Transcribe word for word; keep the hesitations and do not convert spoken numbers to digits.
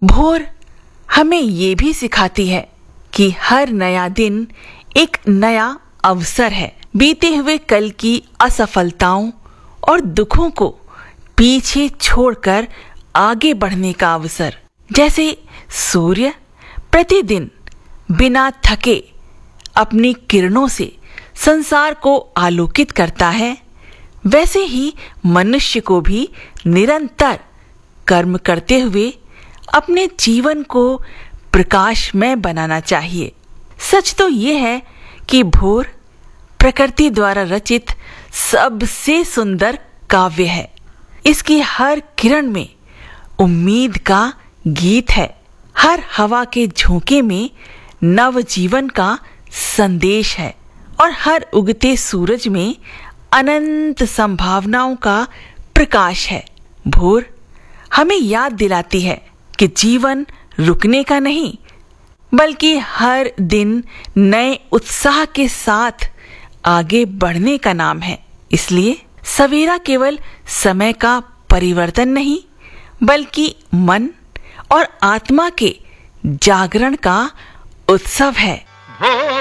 भोर हमें ये भी सिखाती है कि हर नया दिन एक नया अवसर है। बीते हुए कल की असफलताओं और दुखों को पीछे छोड़कर आगे बढ़ने का अवसर। जैसे सूर्य प्रतिदिन बिना थके अपनी किरणों से संसार को आलोकित करता है, वैसे ही मनुष्य को भी निरंतर कर्म करते हुए अपने जीवन को प्रकाशमय बनाना चाहिए। सच तो ये है कि भोर प्रकृति द्वारा रचित सबसे सुंदर काव्य है। इसकी हर किरण में उम्मीद का गीत है। हर हवा के झोंके में नव जीवन का संदेश है और हर उगते सूरज में अनंत संभावनाओं का प्रकाश है। भोर हमें याद दिलाती है कि जीवन रुकने का नहीं, बल्कि हर दिन नए उत्साह के साथ आगे बढ़ने का नाम है। इसलिए सवेरा केवल समय का परिवर्तन नहीं, बल्कि मन और आत्मा के जागरण का उत्सव है।